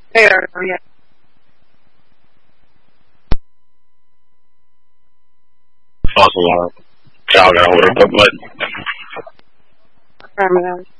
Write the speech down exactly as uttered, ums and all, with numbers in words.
Hey, Arya. False alarm. Child got hold of the button. Arya.